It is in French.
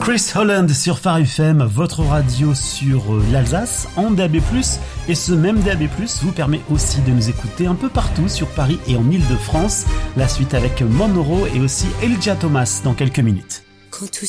Chris Holland sur Phare FM, votre radio sur l'Alsace en DAB+, et ce même DAB+, vous permet aussi de nous écouter un peu partout sur Paris et en Île-de-France. La suite avec Monroe et aussi Elijah Thomas dans quelques minutes. Quand tout